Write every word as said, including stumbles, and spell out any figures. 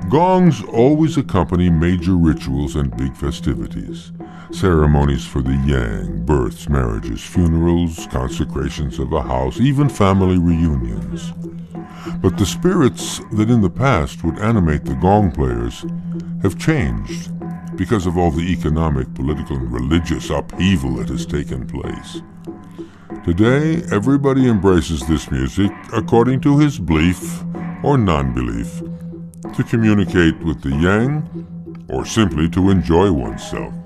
Gongs always accompany major rituals and big festivities. Ceremonies for the yang, births, marriages, funerals, consecrations of a house, even family reunions. But the spirits that in the past would animate the gong players have changed because of all the economic, political, and religious upheaval that has taken place. Today, everybody embraces this music according to his belief or non-belief, to communicate with the yang or simply to enjoy oneself.